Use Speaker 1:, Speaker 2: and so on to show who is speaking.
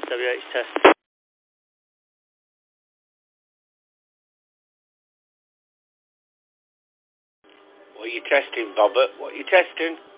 Speaker 1: WH test. What are you testing, Bobbert? What are you testing?